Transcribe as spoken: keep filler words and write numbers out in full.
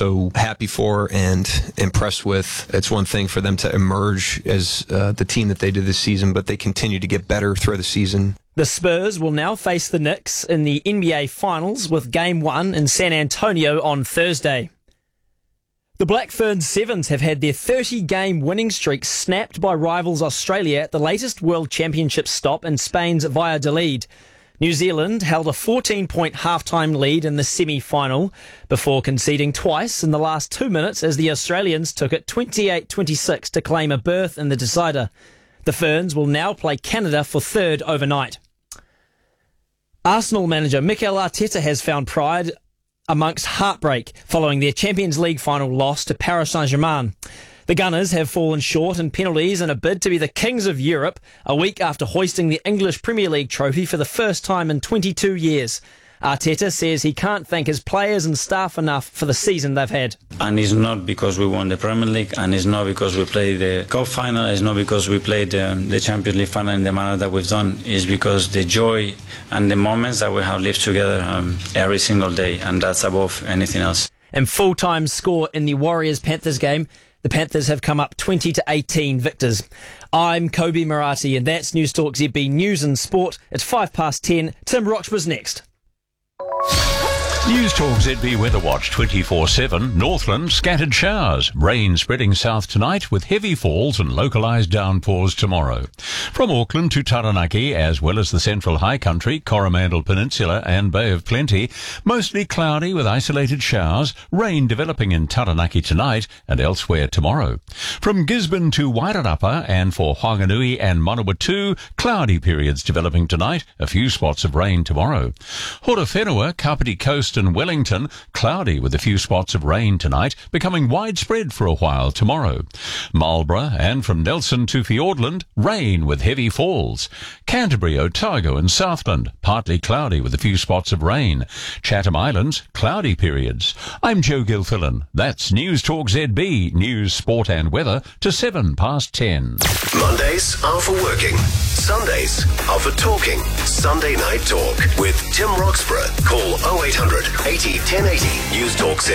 so happy for and impressed with. It's one thing for them to emerge as uh, the team that they did this season, but they continue to get better through the season. The Spurs will now face the Knicks in the N B A Finals with Game one in San Antonio on Thursday. The Black Ferns Sevens have had their thirty-game winning streak snapped by rivals Australia at the latest World Championship stop in Spain's Valladolid. New Zealand held a fourteen-point halftime lead in the semi-final before conceding twice in the last two minutes as the Australians took it twenty-eight twenty-six to claim a berth in the decider. The Ferns will now play Canada for third overnight. Arsenal manager Mikel Arteta has found pride amongst heartbreak following their Champions League final loss to Paris Saint-Germain. The Gunners have fallen short in penalties in a bid to be the kings of Europe a week after hoisting the English Premier League trophy for the first time in twenty-two years. Arteta says he can't thank his players and staff enough for the season they've had. And it's not because we won the Premier League, and it's not because we played the Cup final, it's not because we played um, the Champions League final in the manner that we've done. It's because the joy and the moments that we have lived together um, every single day, and that's above anything else. And full-time score in the Warriors-Panthers game, the Panthers have come up twenty to eighteen victors. I'm Kobe Murati, and that's News Talk Z B News and Sport. It's five past ten. Tim Roxburgh's next. News Talk Z B Weather Watch twenty-four seven. Northland, scattered showers. Rain spreading south tonight with heavy falls and localised downpours tomorrow. From Auckland to Taranaki, as well as the Central High Country, Coromandel Peninsula and Bay of Plenty, mostly cloudy with isolated showers. Rain developing in Taranaki tonight and elsewhere tomorrow. From Gisborne to Wairarapa and for Whanganui and Manawatu, cloudy periods developing tonight. A few spots of rain tomorrow. Horowhenua, Kapiti Coast and Wellington, cloudy with a few spots of rain tonight, becoming widespread for a while tomorrow. Marlborough and from Nelson to Fiordland, rain with heavy falls. Canterbury, Otago and Southland, partly cloudy with a few spots of rain. Chatham Islands, cloudy periods. I'm Joe Gilfillan. That's News Talk Z B, news, sport and weather to seven past ten. Mondays are for working. Sundays are for talking. Sunday Night Talk with Tim Roxburgh. Call oh eight hundred eighty ten eighty. News Talk Z